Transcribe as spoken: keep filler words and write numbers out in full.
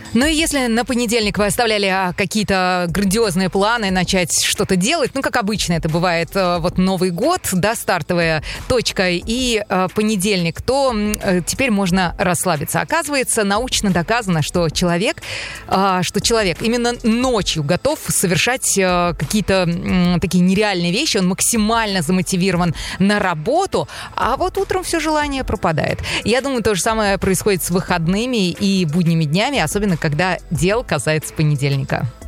Ну и если на понедельник вы оставляли а, какие-то грандиозные планы начать что-то делать, ну, как обычно это бывает, а, вот Новый год, да, стартовая точка, и а, понедельник, то а, теперь можно расслабиться. Оказывается, научно доказано, что человек, а, что человек именно ночью готов совершать а, какие-то м, такие нереальные вещи, он максимально замотивирован на работу, а вот утром все желание пропадает. Я думаю, то же самое происходит с выходными и будними днями, особенно когда дело касается понедельника.